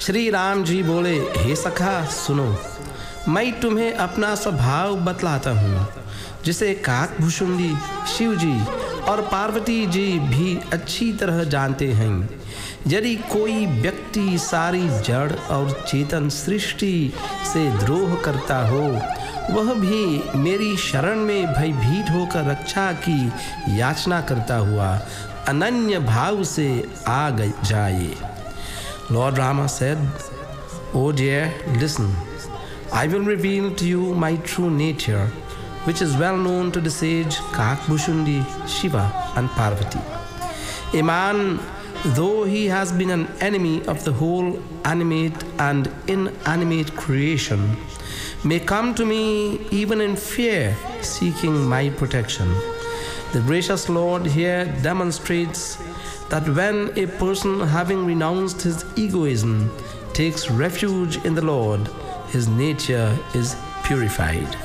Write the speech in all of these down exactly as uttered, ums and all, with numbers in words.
श्री राम जी बोले, हे सखा सुनो, मैं तुम्हें अपना स्वभाव बतलाता हूँ, जिसे काकभूषुंडी शिव जी और पार्वती जी भी अच्छी तरह जानते हैं। यदि कोई व्यक्ति सारी जड़ और चेतन सृष्टि से द्रोह करता हो, वह भी मेरी शरण में भयभीत होकर रक्षा की याचना करता हुआ अनन्य भाव से आ जाए। Lord Rama said, O dear, listen. I will reveal to you my true nature, which is well known to the sage Kakbhushundi, Shiva and Parvati. A man, though he has been an enemy of the whole animate and inanimate creation, may come to me even in fear, seeking my protection. The gracious Lord here demonstrates that when a person, having renounced his egoism, takes refuge in the Lord, his nature is purified.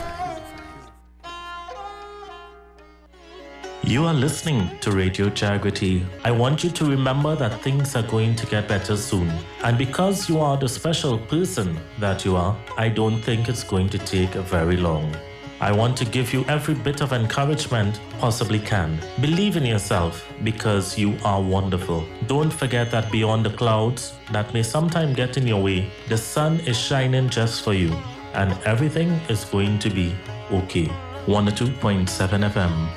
You are listening to Radio Jagriti. I want you to remember that things are going to get better soon. And because you are the special person that you are, I don't think it's going to take very long. I want to give you every bit of encouragement possibly can. Believe in yourself because you are wonderful. Don't forget that beyond the clouds that may sometime get in your way, the sun is shining just for you and everything is going to be okay. one oh two point seven F M